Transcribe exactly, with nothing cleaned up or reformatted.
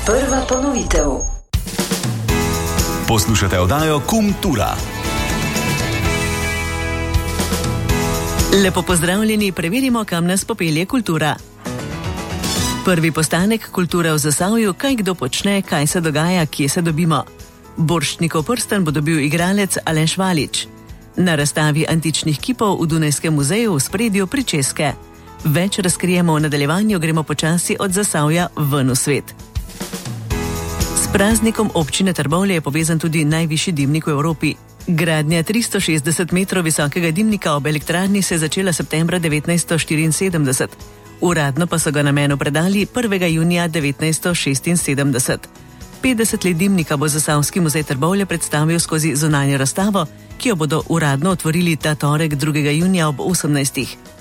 Prva ponovitev. Poslušate oddajo Kultura. Lepo pozdravljeni, preverimo, kam nas popelje kultura. Prvi postanek Kulture v Zasavju, kaj kdo počne, kaj se dogaja, kje se dobimo. Borštnikov prsten bo dobil igralec Aleš Valič. Na razstavi antičnih kipov v Dunajskem muzeju v spredju pričeske. Več razkrijemo v nadaljevanju, gremo počasi od Zasavja ven v svet. S praznikom občine Trbovlje je povezan tudi najvišji dimnik v Evropi. Gradnja tristo šestdeset metrov visokega dimnika ob elektrarni se je začela septembra devetnajststo štiriinsedemdeset. Uradno pa so ga namenu predali prvega junija devetnajststo šestinsedemdeset. petdeset let dimnika bo Zasavski muzej Trbovlje predstavil skozi zunanjo razstavo, ki jo bodo uradno otvorili ta torek drugega junija ob osemnajstih.